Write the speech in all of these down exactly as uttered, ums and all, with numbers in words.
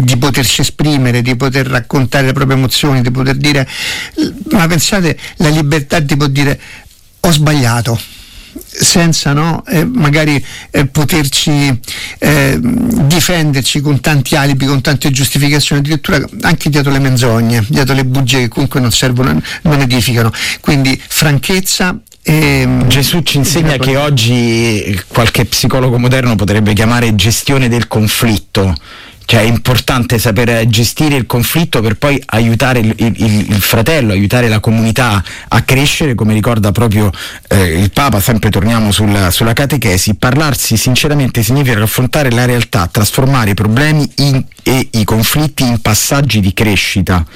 di potersi esprimere, di poter raccontare le proprie emozioni, di poter dire, ma pensate, la libertà di poter dire ho sbagliato, senza no eh, magari eh, poterci eh, difenderci con tanti alibi, con tante giustificazioni, addirittura anche dietro le menzogne, dietro le bugie che comunque non servono, non edificano. Quindi franchezza. E Gesù ci insegna che oggi qualche psicologo moderno potrebbe chiamare gestione del conflitto. Cioè è importante saper gestire il conflitto per poi aiutare il, il, il fratello, aiutare la comunità a crescere, come ricorda proprio eh, il Papa. Sempre torniamo sulla, sulla catechesi. Parlarsi sinceramente significa affrontare la realtà, trasformare i problemi in, e i conflitti in passaggi di crescita.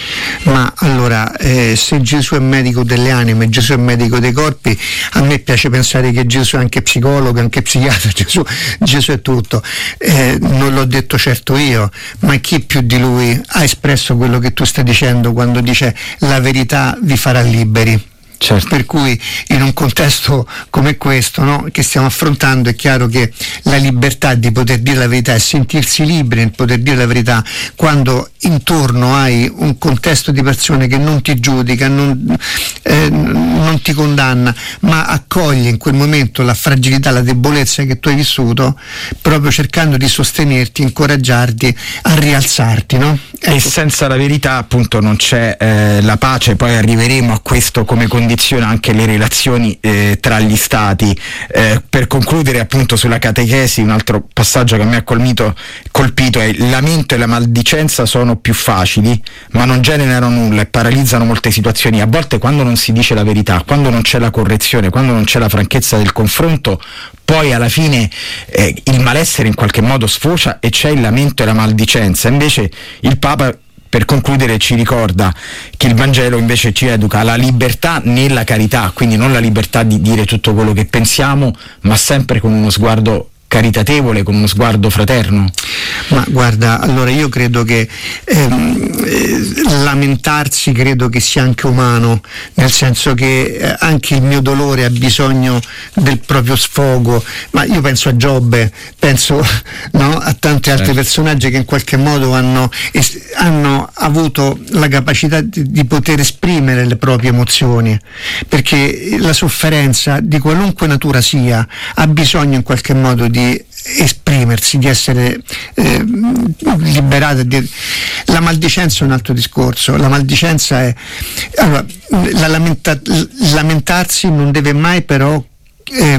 Ma allora, eh, se Gesù è medico delle anime, Gesù è medico dei corpi, a me piace pensare che Gesù è anche psicologo, anche psichiatra, Gesù, Gesù è tutto. Eh, non l'ho detto certo io, ma chi più di lui ha espresso quello che tu stai dicendo quando dice la verità vi farà liberi? Certo. Per cui in un contesto come questo, no, che stiamo affrontando, è chiaro che la libertà di poter dire la verità e sentirsi liberi nel poter dire la verità quando intorno hai un contesto di persone che non ti giudica, non, eh, non ti condanna, ma accoglie in quel momento la fragilità, la debolezza che tu hai vissuto, proprio cercando di sostenerti, incoraggiarti a rialzarti, no? Ecco. E senza la verità appunto non c'è eh, la pace. Poi arriveremo a questo come condiziona anche le relazioni eh, tra gli stati. Eh, per concludere appunto sulla catechesi, un altro passaggio che mi ha colmito, colpito è: il lamento e la maldicenza sono più facili ma non generano nulla e paralizzano molte situazioni. A volte quando non si dice la verità, quando non c'è la correzione, quando non c'è la franchezza del confronto, poi alla fine eh, il malessere in qualche modo sfocia e c'è il lamento e la maldicenza. Invece il Papa, per concludere, ci ricorda che il Vangelo invece ci educa alla libertà nella carità, quindi non la libertà di dire tutto quello che pensiamo, ma sempre con uno sguardo caritatevole, con uno sguardo fraterno. Ma guarda, allora io credo che ehm, eh, lamentarsi credo che sia anche umano, nel senso che eh, anche il mio dolore ha bisogno del proprio sfogo, ma io penso a Giobbe, penso no, a tanti altri certo. personaggi che in qualche modo hanno, es- hanno avuto la capacità di, di poter esprimere le proprie emozioni, perché la sofferenza di qualunque natura sia ha bisogno in qualche modo di esprimersi, di essere eh, liberata. Di... La maldicenza è un altro discorso. La maldicenza è allora, la lamenta... lamentarsi non deve mai però eh,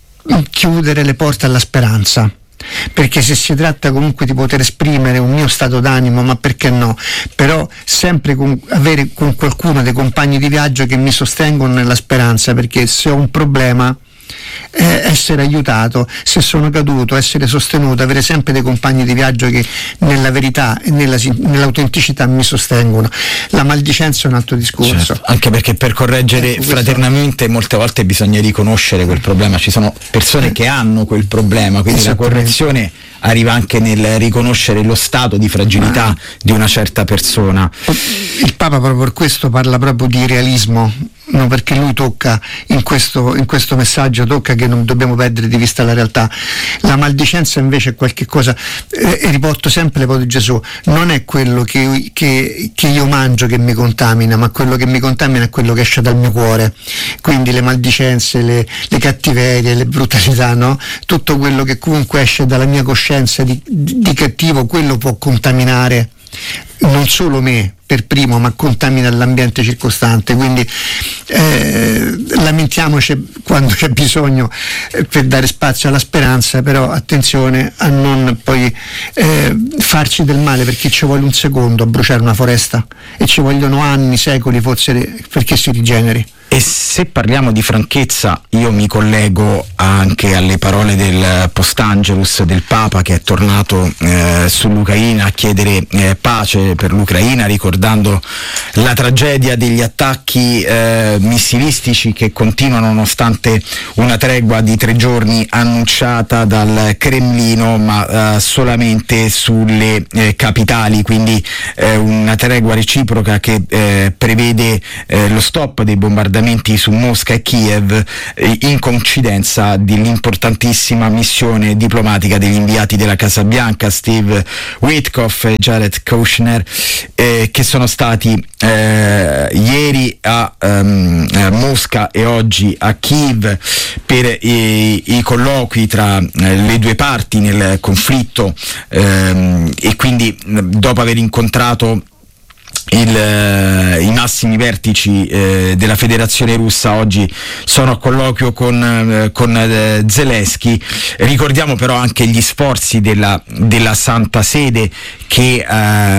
chiudere le porte alla speranza, perché se si tratta comunque di poter esprimere un mio stato d'animo, ma perché no, però sempre con, avere con qualcuno, dei compagni di viaggio che mi sostengono nella speranza, perché se ho un problema Eh, essere aiutato, se sono caduto essere sostenuto, avere sempre dei compagni di viaggio che nella verità e nella, nell'autenticità mi sostengono. La maldicenza è un altro discorso. Certo, anche perché per correggere ecco, fraternamente molte volte bisogna riconoscere quel problema, ci sono persone eh. che hanno quel problema, quindi la correzione arriva anche nel riconoscere lo stato di fragilità ah. di una certa persona. Il Papa proprio per questo parla proprio di realismo, no, perché lui tocca in questo, in questo messaggio tocca che non dobbiamo perdere di vista la realtà. La maldicenza invece è qualche cosa, eh, e riporto sempre le parole di Gesù, non è quello che, che, che io mangio che mi contamina, ma quello che mi contamina è quello che esce dal mio cuore. Quindi le maldicenze, le, le cattiverie, le brutalità, no? Tutto quello che comunque esce dalla mia coscienza di, di, di cattivo, quello può contaminare non solo me per primo, ma contamina l'ambiente circostante. Quindi eh, lamentiamoci quando c'è bisogno eh, per dare spazio alla speranza, però attenzione a non poi eh, farci del male, perché ci vuole un secondo a bruciare una foresta e ci vogliono anni, secoli forse perché si rigeneri. E se parliamo di franchezza, io mi collego anche alle parole del Post-Angelus del Papa, che è tornato eh, sull'Ucraina a chiedere eh, pace per l'Ucraina, ricordando riguardando la tragedia degli attacchi eh, missilistici che continuano nonostante una tregua di tre giorni annunciata dal Cremlino, ma eh, solamente sulle eh, capitali, quindi eh, una tregua reciproca che eh, prevede eh, lo stop dei bombardamenti su Mosca e Kiev eh, in coincidenza dell'importantissima missione diplomatica degli inviati della Casa Bianca Steve Witkoff e Jared Kushner eh, che sono stati eh, ieri a, um, a Mosca e oggi a Kiev per i, i colloqui tra eh, le due parti nel conflitto ehm, e quindi dopo aver incontrato Il, eh, i massimi vertici eh, della Federazione Russa oggi sono a colloquio con, eh, con eh, Zelensky. Ricordiamo però anche gli sforzi della, della Santa Sede che eh,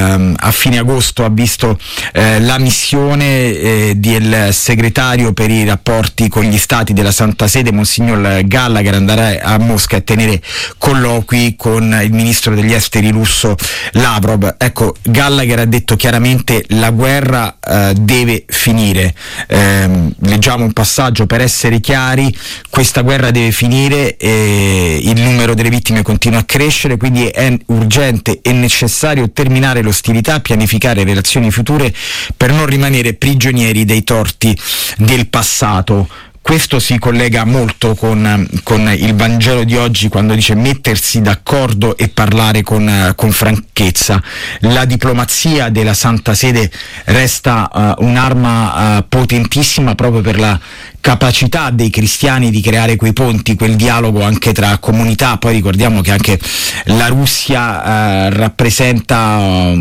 a fine agosto ha visto eh, la missione eh, del segretario per i rapporti con gli stati della Santa Sede, Monsignor Gallagher, andare a Mosca e tenere colloqui con il ministro degli esteri russo Lavrov. Ecco, Gallagher ha detto chiaramente la guerra eh, deve finire. Eh, leggiamo un passaggio: per essere chiari, questa guerra deve finire, e il numero delle vittime continua a crescere, quindi è urgente e necessario terminare l'ostilità, pianificare relazioni future per non rimanere prigionieri dei torti del passato. Questo si collega molto con, con il Vangelo di oggi, quando dice mettersi d'accordo e parlare con, con franchezza. La diplomazia della Santa Sede resta uh, un'arma uh, potentissima proprio per la capacità dei cristiani di creare quei ponti, quel dialogo anche tra comunità. Poi ricordiamo che anche la Russia uh, rappresenta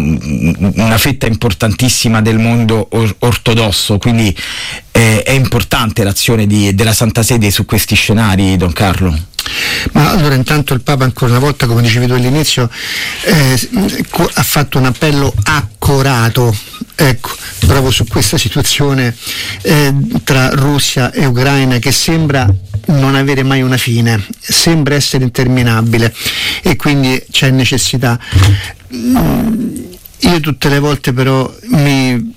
uh, una fetta importantissima del mondo or- ortodosso, quindi eh, è importante l'azione di, della Santa Sede su questi scenari, Don Carlo. Ma allora, intanto il Papa ancora una volta, come dicevi tu all'inizio, eh, ha fatto un appello accorato, ecco, proprio su questa situazione eh, tra Russia e Ucraina, che sembra non avere mai una fine, sembra essere interminabile, e quindi c'è necessità. Io tutte le volte però mi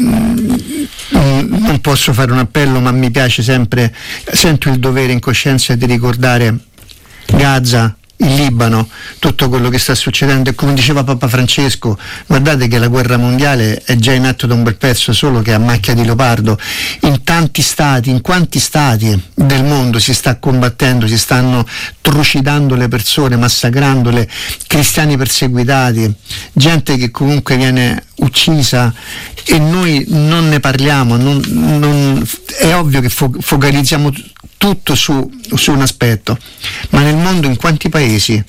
non posso fare un appello, ma mi piace sempre, sento il dovere in coscienza di ricordare Gaza, il Libano, tutto quello che sta succedendo. E come diceva Papa Francesco, guardate che la guerra mondiale è già in atto da un bel pezzo, solo che a macchia di leopardo. In tanti stati, in quanti stati del mondo si sta combattendo, si stanno trucidando le persone, massacrandole, cristiani perseguitati, gente che comunque viene uccisa, e noi non ne parliamo. Non, non, è ovvio che fo- focalizziamo tutto su, su un aspetto, ma nel mondo in quanti paesi?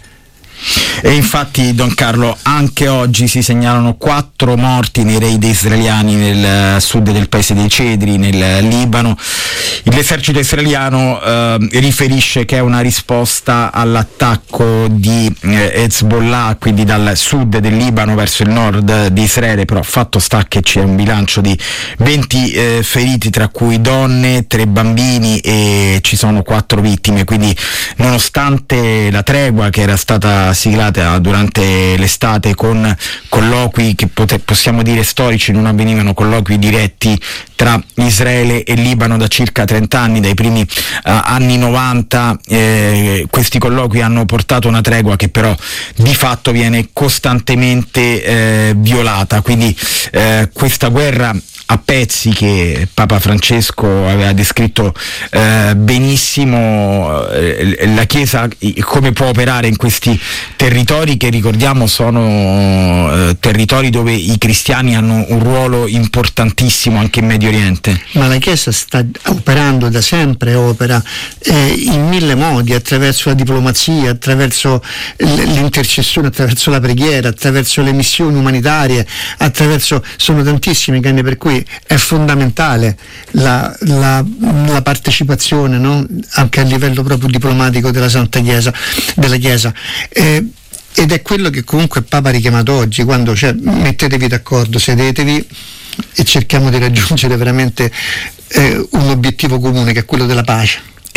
E infatti, Don Carlo, anche oggi si segnalano quattro morti nei raid israeliani nel sud del paese dei Cedri, nel Libano. L'esercito israeliano eh, riferisce che è una risposta all'attacco di eh, Hezbollah, quindi dal sud del Libano verso il nord di Israele, però fatto sta che c'è un bilancio di venti eh, feriti, tra cui donne, tre bambini, e ci sono quattro vittime. Quindi, nonostante la tregua che era stata siglata durante l'estate con colloqui che pote- possiamo dire storici, non avvenivano colloqui diretti tra Israele e Libano da circa trenta anni, dai primi uh, anni novanta. Eh, questi colloqui hanno portato una tregua che però di fatto viene costantemente eh, violata, quindi eh, questa guerra a pezzi, che Papa Francesco aveva descritto eh, benissimo, eh, la Chiesa come può operare in questi territori che, ricordiamo, sono eh, territori dove i cristiani hanno un ruolo importantissimo anche in Medio Oriente. Ma la Chiesa sta operando da sempre, opera eh, in mille modi, attraverso la diplomazia, attraverso l'intercessione, attraverso la preghiera, attraverso le missioni umanitarie, attraverso, sono tantissimi i canali per cui è fondamentale la, la, la partecipazione, no? Anche a livello proprio diplomatico della Santa Chiesa, della Chiesa. Eh, ed è quello che comunque il Papa ha richiamato oggi, quando cioè, mettetevi d'accordo, sedetevi e cerchiamo di raggiungere veramente eh, un obiettivo comune, che è quello della pace.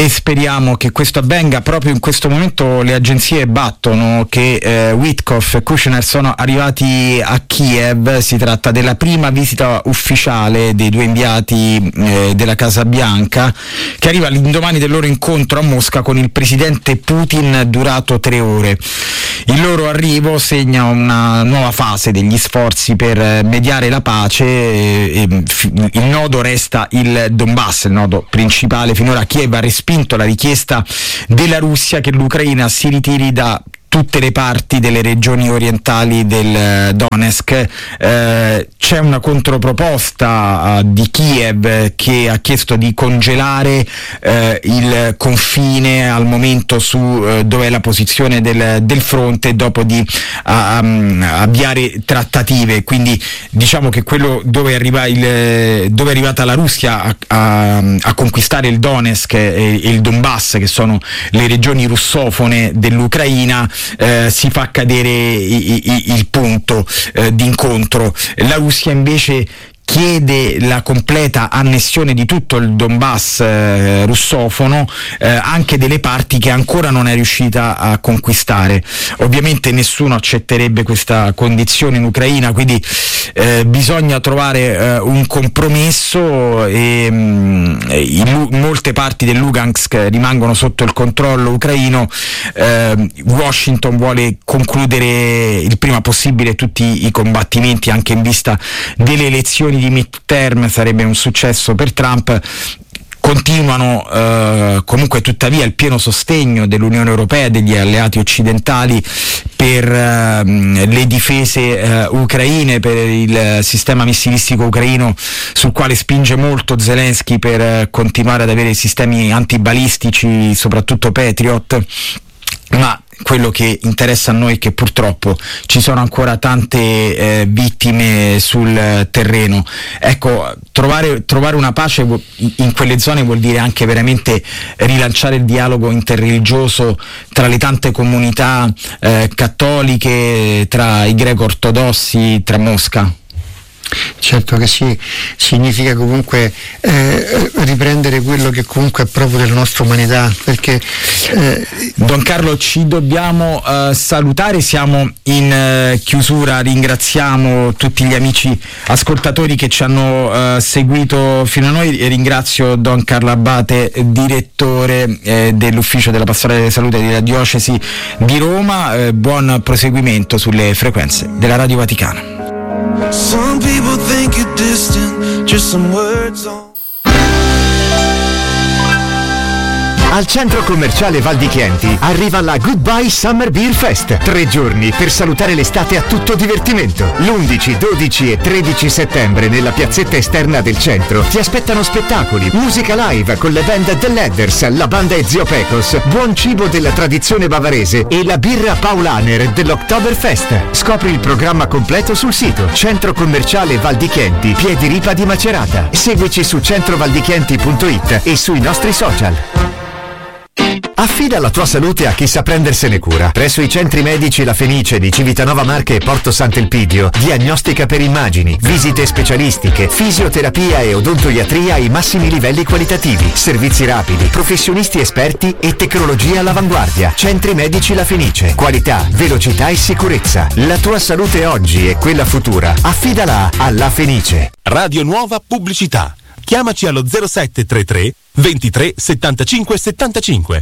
e speriamo che questo avvenga. Proprio in questo momento le agenzie battono che eh, Witkoff e Kushner sono arrivati a Kiev. Si tratta della prima visita ufficiale dei due inviati eh, della Casa Bianca, che arriva all'indomani del loro incontro a Mosca con il presidente Putin durato tre ore. Il loro arrivo segna una nuova fase degli sforzi per mediare la pace. E, e, il nodo resta il Donbass, il nodo principale. Finora Kiev ha respinto la richiesta della Russia che l'Ucraina si ritiri da tutte le parti delle regioni orientali del Donetsk. Eh, c'è una controproposta uh, di Kiev che ha chiesto di congelare eh, il confine al momento su uh, dove è la posizione del, del fronte, dopo di uh, um, avviare trattative. Quindi diciamo che quello dove, arriva il, dove è arrivata la Russia a, a, a conquistare il Donetsk e, e il Donbass, che sono le regioni russofone dell'Ucraina, Eh, si fa cadere i, i, il punto eh, d'incontro. La Russia invece chiede la completa annessione di tutto il Donbass eh, russofono, eh, anche delle parti che ancora non è riuscita a conquistare. Ovviamente nessuno accetterebbe questa condizione in Ucraina, quindi eh, bisogna trovare eh, un compromesso e mh, in molte parti del Lugansk rimangono sotto il controllo ucraino. eh, Washington vuole concludere il prima possibile tutti i combattimenti, anche in vista delle elezioni di midterm. Sarebbe un successo per Trump. Continuano eh, comunque tuttavia il pieno sostegno dell'Unione Europea e degli alleati occidentali per eh, le difese eh, ucraine, per il sistema missilistico ucraino, sul quale spinge molto Zelensky per eh, continuare ad avere sistemi antibalistici, soprattutto Patriot. Ma quello che interessa a noi è che purtroppo ci sono ancora tante eh, vittime sul terreno. Ecco, trovare, trovare una pace in quelle zone vuol dire anche veramente rilanciare il dialogo interreligioso tra le tante comunità eh, cattoliche, tra i greco-ortodossi, tra Mosca. Certo che sì, significa comunque eh, riprendere quello che comunque è proprio della nostra umanità, perché eh, Don Carlo, ci dobbiamo uh, salutare, siamo in uh, chiusura. Ringraziamo tutti gli amici ascoltatori che ci hanno uh, seguito fino a noi e ringrazio Don Carlo Abbate, direttore eh, dell'ufficio della Pastorale della Salute della Diocesi di Roma. Eh, buon proseguimento sulle frequenze della Radio Vaticana. Some people think you're distant, just some words on. Al centro commerciale Val di Chienti arriva la Goodbye Summer Beer Fest. Tre giorni per salutare l'estate a tutto divertimento. l'undici, dodici e tredici settembre nella piazzetta esterna del centro ti aspettano spettacoli, musica live con le band The Ladders, la banda Ezio Pecos, buon cibo della tradizione bavarese e la birra Paulaner dell'Oktoberfest. Scopri il programma completo sul sito Centro Commerciale Val di Chienti, Piediripa di Macerata. Seguici su centrovaldichienti punto it e sui nostri social. Affida la tua salute a chi sa prendersene cura. Presso i centri medici La Fenice di Civitanova Marche e Porto Sant'Elpidio, diagnostica per immagini, visite specialistiche, fisioterapia e odontoiatria ai massimi livelli qualitativi, servizi rapidi, professionisti esperti e tecnologia all'avanguardia. Centri medici La Fenice, qualità, velocità e sicurezza. La tua salute oggi e quella futura, affidala a La Fenice. Radio Nuova Pubblicità. Chiamaci allo zero sette tre tre ventitré settantacinque settantacinque.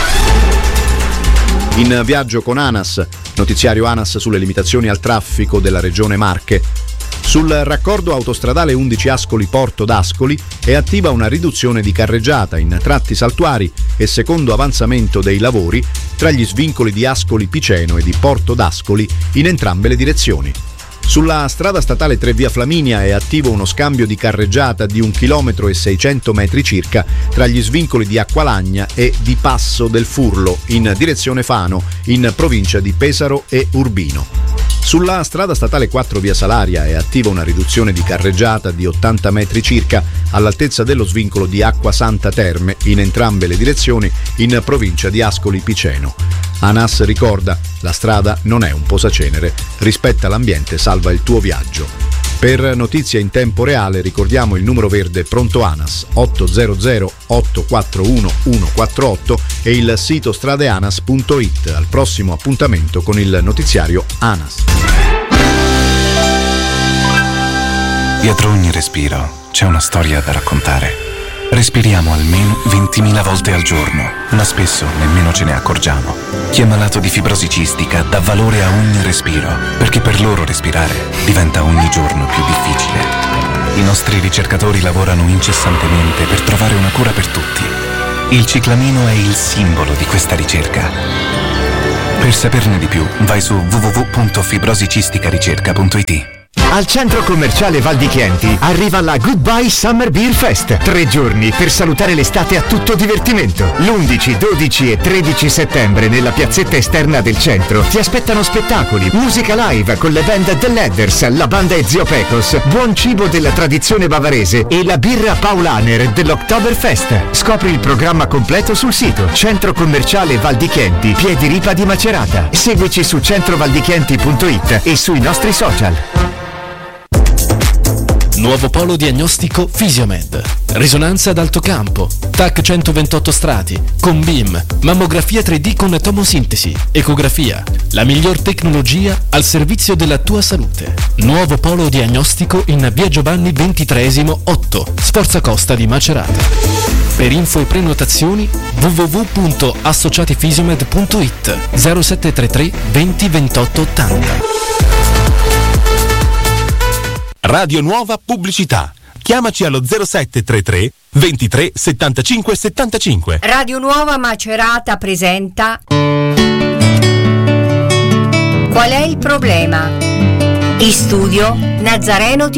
In viaggio con ANAS, notiziario ANAS sulle limitazioni al traffico della regione Marche. Sul raccordo autostradale undici Ascoli Porto d'Ascoli è attiva una riduzione di carreggiata in tratti saltuari e secondo avanzamento dei lavori tra gli svincoli di Ascoli Piceno e di Porto d'Ascoli in entrambe le direzioni. Sulla strada statale tre via Flaminia è attivo uno scambio di carreggiata di un chilometro e seicento metri circa tra gli svincoli di Acqualagna e di Passo del Furlo in direzione Fano in provincia di Pesaro e Urbino. Sulla strada statale quattro via Salaria è attiva una riduzione di carreggiata di ottanta metri circa all'altezza dello svincolo di Acqua Santa Terme in entrambe le direzioni in provincia di Ascoli Piceno. ANAS ricorda, la strada non è un posacenere, rispetta l'ambiente, salva il tuo viaggio. Per notizie in tempo reale ricordiamo il numero verde Pronto ANAS otto zero zero otto quattro uno uno quattro otto e il sito stradeanas punto it. Al prossimo appuntamento con il notiziario ANAS. Dietro ogni respiro c'è una storia da raccontare. Respiriamo almeno ventimila volte al giorno, ma spesso nemmeno ce ne accorgiamo. Chi è malato di fibrosi cistica dà valore a ogni respiro, perché per loro respirare diventa ogni giorno più difficile. I nostri ricercatori lavorano incessantemente per trovare una cura per tutti. Il ciclamino è il simbolo di questa ricerca. Per saperne di più, vai su w w w punto fibrosicisticaricerca punto it. Al centro commerciale Val di Chienti arriva la Goodbye Summer Beer Fest. Tre giorni per salutare l'estate a tutto divertimento. l'undici, dodici e tredici settembre nella piazzetta esterna del centro ti aspettano spettacoli, musica live con le band The Ladders, la banda Ezio Pecos, buon cibo della tradizione bavarese e la birra Paulaner dell'Oktoberfest. Scopri il programma completo sul sito Centro Commerciale Val di Chienti, Piedi Ripa di Macerata. Seguici su centrovaldichienti punto it e sui nostri social. Nuovo polo diagnostico Fisiomed. Risonanza ad alto campo, T A C centoventotto strati, con B I M, mammografia tre D con tomosintesi, ecografia. La miglior tecnologia al servizio della tua salute. Nuovo polo diagnostico in via Giovanni ventitreesimo otto, Sforza Costa di Macerata. Per info e prenotazioni w w w punto associatifisiomed punto it zero sette tre tre venti ventotto ottanta. Radio Nuova Pubblicità. Chiamaci allo zero sette tre tre ventitré settantacinque settantacinque. Radio Nuova Macerata presenta Qual è il problema? In studio Nazareno Ti